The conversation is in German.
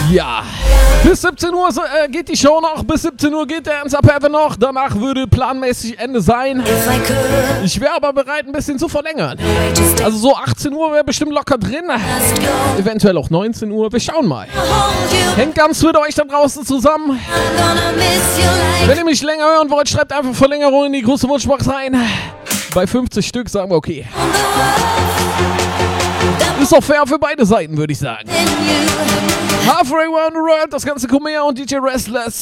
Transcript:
Ja, bis 17 Uhr geht die Show noch, bis 17 Uhr geht der Hands Up Heaven noch, danach würde planmäßig Ende sein. Ich wäre aber bereit, ein bisschen zu verlängern. Also so 18 Uhr wäre bestimmt locker drin, eventuell auch 19 Uhr, wir schauen mal. Hängt ganz mit euch da draußen zusammen. Wenn ihr mich länger hören wollt, schreibt einfach Verlängerung in die große Wunschbox rein. Bei 50 Stück sagen wir okay. Ist doch fair für beide Seiten, würde ich sagen. Halfway Round the World, das ganze Kumea und DJ Restless.